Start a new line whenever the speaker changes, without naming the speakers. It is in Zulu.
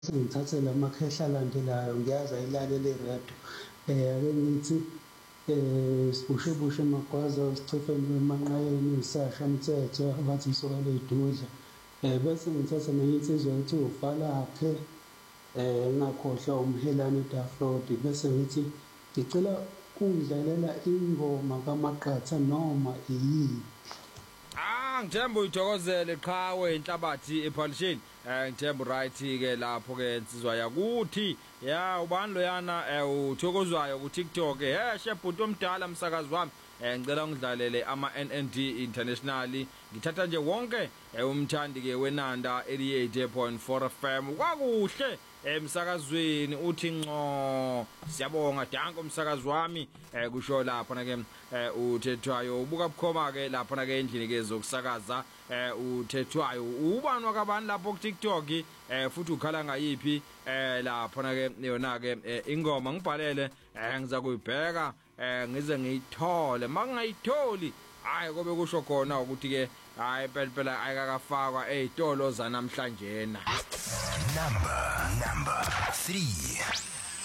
Ngithathe la makhehla alandelayo ngiyazi ayilalela iradio. Ake ngithi Sibushe Magwaza, uSichefeni weManqayeni, uSasha Mthetho abathi Msokelo Ey'dudla. Bese ngithatha nenye insizwa ethi uValaphe, ngingakhohlwa uMhelane Dafrodi. Bese ngithi ngicela kungidlalela ingoma kaMaqatha noma iyiphi.
Ngithemba uyithokozele qhawe inhlabathi ePhalishini. Ngithemba right ke lapho ke insizwa yakuthi ubani loyana uthokozwayo ku TikTok shebhuti omdala umsakazi wami. Ngicela ngidlalele ama NND International. Ngithatha nje wonke umthandi ke wenanda 88.4 FM. Kwakuhle emsakazweni uthi nco. Siyabonga danko umsakazi wami kusho lapha na ke uthethwayo ubuka bukhoma ke lapha na ke endlini ke zokusakaza uthethwayo ubani wakabani lapho ku TikTok futhi ukhala ngayiphi lapha na ke yona ke ingoma ngibhalele ngiza kuyibheka ngize ngiyithole makungayitholi hayi kobe kusho khona ukuthi ke hayi phela ayikakafakwa ezitolo zanamhlanje na
number 3